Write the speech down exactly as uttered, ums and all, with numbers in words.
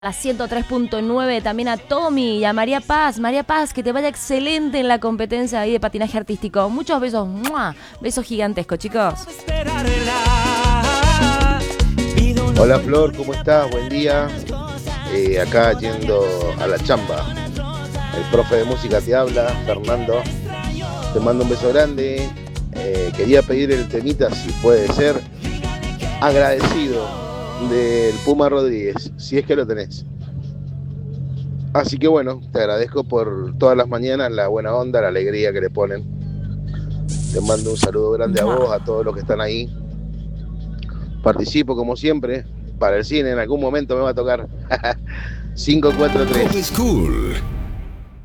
la ciento tres punto nueve, también a Tommy y a María Paz. María Paz, que te vaya excelente en la competencia ahí de patinaje artístico. Muchos besos, ¡mua! Besos gigantescos, chicos. Hola Flor, ¿cómo estás? Buen día. Eh, acá yendo a la chamba. El profe de música te habla, Fernando. Te mando un beso grande. Eh, quería pedir el temita, si puede ser, Agradecido, del Puma Rodríguez, si es que lo tenés. Así que bueno, te agradezco por todas las mañanas la buena onda, la alegría que le ponen. Te mando un saludo grande a vos, a todos los que están ahí. Participo como siempre para el cine, en algún momento me va a tocar. cinco cuatro tres. Cool.